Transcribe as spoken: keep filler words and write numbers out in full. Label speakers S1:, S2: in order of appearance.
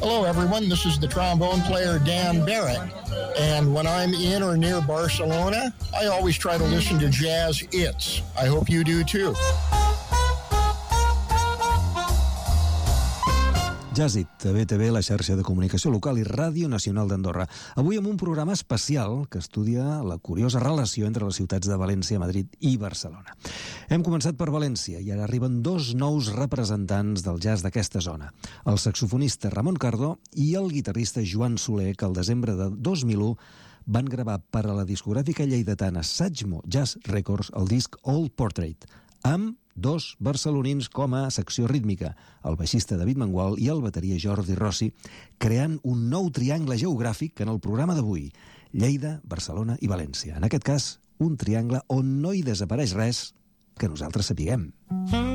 S1: Hello, everyone. This is the trombone player Dan Barrett. And when I'm in or near Barcelona, I always try to listen to jazz hits. I hope you do too.
S2: Jazzit, de B T V, la xarxa de comunicació local i Ràdio Nacional d'Andorra. Avui amb un programa especial que estudia la curiosa relació entre les ciutats de València, Madrid i Barcelona. Hem començat per València i ara arriben dos nous representants del jazz d'aquesta zona. El saxofonista Ramon Cardó i el guitarrista Joan Soler, que el desembre de dos mil u van gravar per a la discogràfica lleidatana Satchmo Jazz Records el disc Old Portrait, amb dos barcelonins com a secció rítmica, el baixista David Mangual i el bateria Jordi Rossi, creant un nou triangle geogràfic en el programa d'avui, Lleida, Barcelona i València. En aquest cas, un triangle on no hi desapareix res que nosaltres sapiguem.